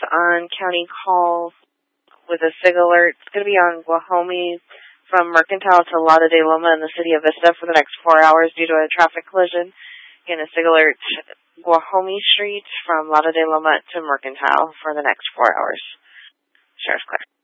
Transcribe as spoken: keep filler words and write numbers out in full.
on county call with a SIG alert. It's going to be on Guajomie from Mercantile to Lada de Loma in the city of Vista for the next four hours due to a traffic collision. Again, a SIG alert, Guajomie Street from Lada de Loma to Mercantile for the next four hours. Sheriff's Claire.